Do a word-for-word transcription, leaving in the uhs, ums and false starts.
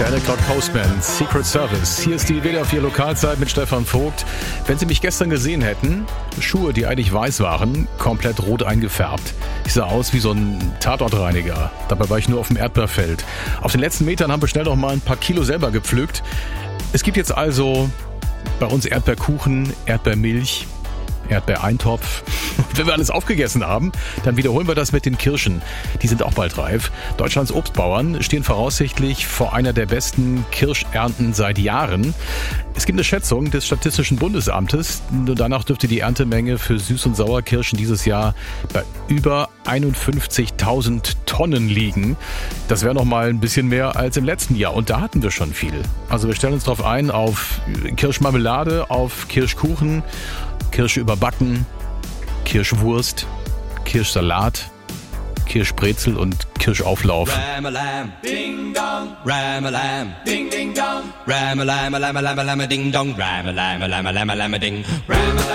Santa Claus Postman, Secret Service. Hier ist die W D R vier Lokalzeit mit Stefan Vogt. Wenn Sie mich gestern gesehen hätten, Schuhe, die eigentlich weiß waren, komplett rot eingefärbt. Ich sah aus wie so ein Tatortreiniger. Dabei war ich nur auf dem Erdbeerfeld. Auf den letzten Metern haben wir schnell noch mal ein paar Kilo selber gepflückt. Es gibt jetzt also bei uns Erdbeerkuchen, Erdbeermilch, Erdbeereintopf. Wenn wir alles aufgegessen haben, dann wiederholen wir das mit den Kirschen. Die sind auch bald reif. Deutschlands Obstbauern stehen voraussichtlich vor einer der besten Kirschernten seit Jahren. Es gibt eine Schätzung des Statistischen Bundesamtes. Danach dürfte die Erntemenge für Süß- und Sauerkirschen dieses Jahr bei über einundfünfzigtausend Tonnen liegen. Das wäre noch mal ein bisschen mehr als im letzten Jahr. Und da hatten wir schon viel. Also wir stellen uns darauf ein, auf Kirschmarmelade, auf Kirschkuchen, Kirsche überbacken, Kirschwurst, Kirschsalat, Kirschbrezel und Kirschauflauf. Ram-a-lam, ding dong, ram-a-lam, ding ding dong, ram-a-lam, lam-a-lam, lam-a-ding dong, ram-a-lam, lam-a-lam, lam-a-ding, ram-a-lam.